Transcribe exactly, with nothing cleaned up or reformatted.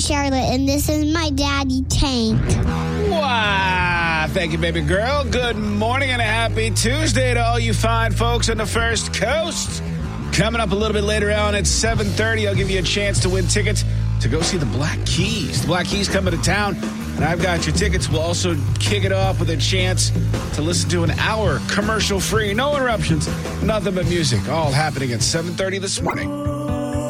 Charlotte, and this is my daddy, Tank. Wow. Thank you, baby girl. Good morning and a happy Tuesday to all you fine folks on the First Coast. Coming up a little bit later on at seven thirty, I'll give you a chance to win tickets to go see the Black Keys. The Black Keys coming to town, and I've got your tickets. We'll also kick it off with a chance to listen to an hour commercial-free, no interruptions, nothing but music, all happening at seven thirty this morning.